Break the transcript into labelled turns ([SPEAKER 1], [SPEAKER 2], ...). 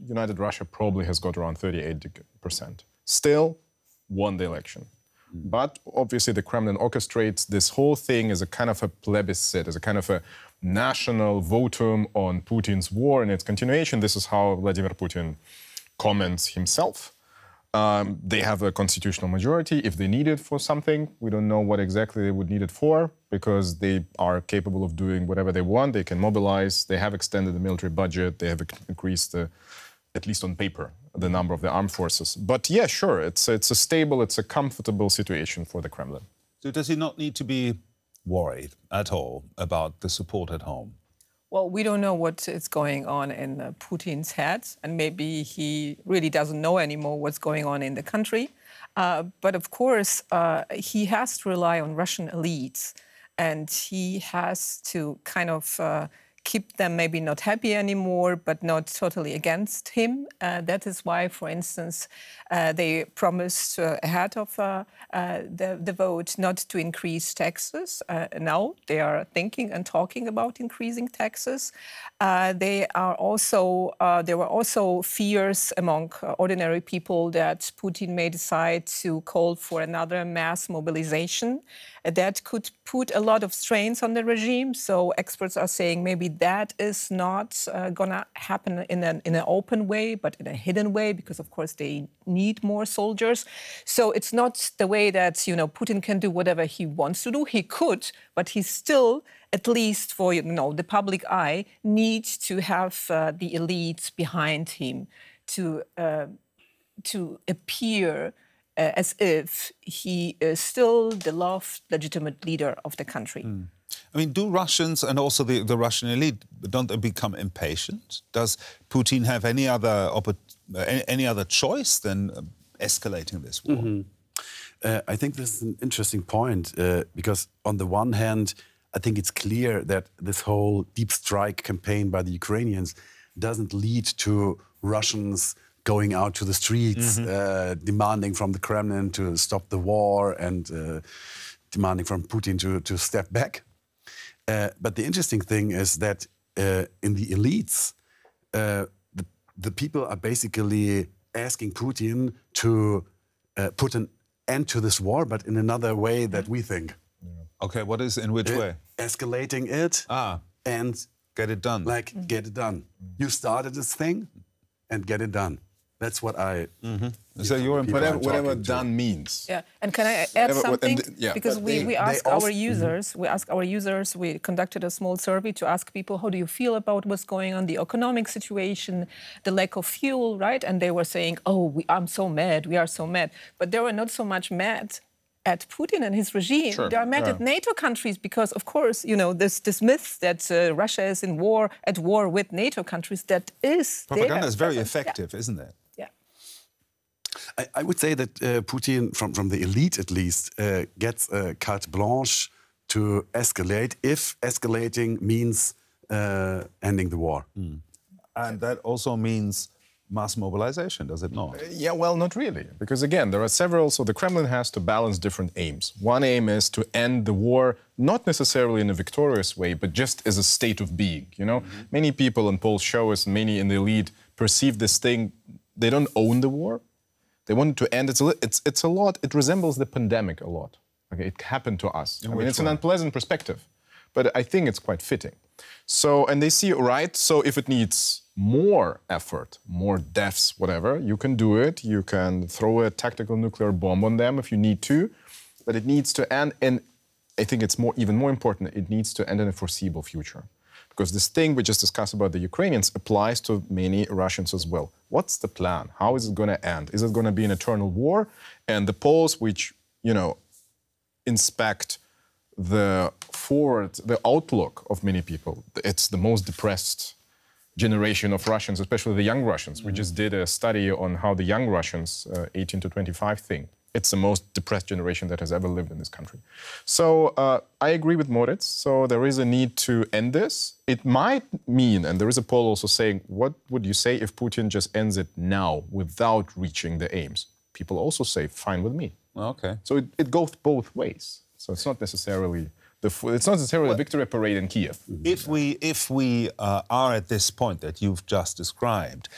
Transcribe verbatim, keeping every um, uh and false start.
[SPEAKER 1] United Russia probably has got around thirty-eight percent. Still won the election. Mm. But obviously the Kremlin orchestrates this whole thing as a kind of a plebiscite, as a kind of a national votum on Putin's war and its continuation. This is how Vladimir Putin comments himself. Um, they have a constitutional majority if they need it for something. We don't know what exactly they would need it for, because they are capable of doing whatever they want. They can mobilize. They have extended the military budget. They have increased, the, at least on paper, the number of the armed forces. But yeah, sure, it's, it's a stable, it's a comfortable situation for the Kremlin.
[SPEAKER 2] So does he not need to be worried at all about the support at home?
[SPEAKER 3] Well, we don't know what is going on in uh, Putin's head, and maybe he really doesn't know anymore what's going on in the country. Uh, but of course, uh, he has to rely on Russian elites, and he has to kind of uh, keep them maybe not happy anymore, but not totally against him. Uh, that is why, for instance, uh, they promised uh, ahead of uh, uh, the, the vote not to increase taxes. Uh, now they are thinking and talking about increasing taxes. Uh, they are also, uh, there were also fears among uh, ordinary people that Putin may decide to call for another mass mobilization. Uh, that could put a lot of strains on the regime. So experts are saying maybe that is not uh, going to happen in an, in an open way, but in a hidden way, because, of course, they need more soldiers. So it's not the way that, you know, Putin can do whatever he wants to do. He could, but he still, at least for, you know, the public eye, needs to have uh, the elites behind him to, uh, to appear uh, as if he is still the loved, legitimate leader of the country. Mm.
[SPEAKER 2] I mean, do Russians and also the, the Russian elite, don't they become impatient? Does Putin have any other, any, any other choice than uh, escalating this war?
[SPEAKER 4] Mm-hmm. uh, I think this is an interesting point, uh, because on the one hand, I think it's clear that this whole deep strike campaign by the Ukrainians doesn't lead to Russians going out to the streets, mm-hmm. uh, demanding from the Kremlin to stop the war and uh, demanding from Putin to, to step back. Uh, but the interesting thing is that uh, in the elites, uh, the, the people are basically asking Putin to uh, put an end to this war, but in another way that we think.
[SPEAKER 2] Yeah. Okay, what is, in which uh, way?
[SPEAKER 4] Escalating it
[SPEAKER 2] ah.
[SPEAKER 4] and
[SPEAKER 2] get it done.
[SPEAKER 4] Like, mm-hmm. get it done. Mm-hmm. You started this thing and get it done. That's what I...
[SPEAKER 2] Mm-hmm. So you're
[SPEAKER 1] whatever, whatever done means.
[SPEAKER 3] Yeah, and can I add whatever, something?
[SPEAKER 1] The, yeah.
[SPEAKER 3] Because
[SPEAKER 1] but
[SPEAKER 3] we,
[SPEAKER 1] they,
[SPEAKER 3] we ask our
[SPEAKER 4] also,
[SPEAKER 3] users,
[SPEAKER 4] mm-hmm.
[SPEAKER 3] we ask our users, we conducted a small survey to ask people, how do you feel about what's going on, the economic situation, the lack of fuel, right? And they were saying, oh, we, I'm so mad, we are so mad. But they were not so much mad at Putin and his regime.
[SPEAKER 1] Sure.
[SPEAKER 3] They are mad
[SPEAKER 1] yeah.
[SPEAKER 3] at NATO countries because, of course, you know, this, this myth that uh, Russia is in war, at war with NATO countries, that is
[SPEAKER 2] propaganda
[SPEAKER 3] there.
[SPEAKER 2] is very effective, yeah. isn't it?
[SPEAKER 4] I, I would say that uh, Putin, from, from the elite at least, uh, gets a carte blanche to escalate if escalating means uh, ending the war.
[SPEAKER 2] Mm. And that also means mass mobilization, does it not?
[SPEAKER 1] Uh, yeah, well, not really. Because again, there are several, so the Kremlin has to balance different aims. One aim is to end the war, not necessarily in a victorious way, but just as a state of being, you know? Mm-hmm. Many people, and polls show us, many in the elite perceive this thing, they don't own the war. They want it to end. It's a, it's, it's a lot, it resembles the pandemic a lot. Okay, it happened to us. I mean, it's an unpleasant perspective, but I think it's quite fitting. So, and they see, right, so if it needs more effort, more deaths, whatever, you can do it. You can throw a tactical nuclear bomb on them if you need to, but it needs to end, and I think it's more, even more important, it needs to end in a foreseeable future. Because this thing we just discussed about the Ukrainians applies to many Russians as well. What's the plan? How is it going to end? Is it going to be an eternal war? And the polls which, you know, inspect the forward, the outlook of many people, it's the most depressed generation of Russians, especially the young Russians. Mm-hmm. We just did a study on how the young Russians, uh, eighteen to twenty-five, think. It's the most depressed generation that has ever lived in this country. So uh, I agree with Moritz. So there is a need to end this. It might mean, and there is a poll also saying, what would you say if Putin just ends it now without reaching the aims? People also say, fine with me.
[SPEAKER 2] Okay.
[SPEAKER 1] So it, it goes both ways. So it's not necessarily the it's not necessarily well, a victory parade in Kiev.
[SPEAKER 2] If we if we uh, are at this point that you've just described,